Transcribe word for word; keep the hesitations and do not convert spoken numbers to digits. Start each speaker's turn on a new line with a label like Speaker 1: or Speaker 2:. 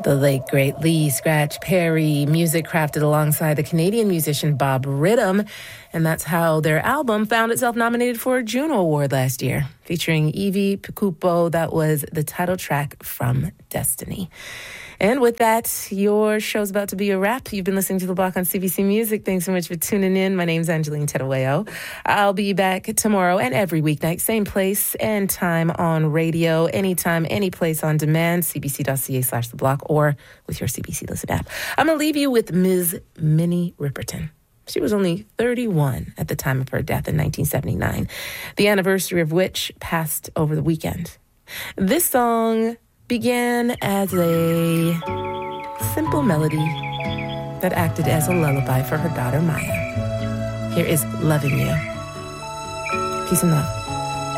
Speaker 1: The late, great Lee Scratch Perry, music crafted alongside the Canadian musician Bob Ridham. And that's how their album found itself nominated for a Juno Award last year. Featuring Evie Picupo, that was the title track from Destiny. And with that, your show's about to be a wrap. You've been listening to The Block on C B C Music. Thanks so much for tuning in. My name's Angeline Tedaweo. I'll be back tomorrow and every weeknight, same place and time on radio, anytime, any place on demand, cbc.ca slash The Block, or with your C B C Listen app. I'm going to leave you with Miz Minnie Riperton. She was only thirty-one at the time of her death in nineteen seventy-nine, the anniversary of which passed over the weekend. This song began as a simple melody that acted as a lullaby for her daughter, Maya. Here is Loving You. Peace and love.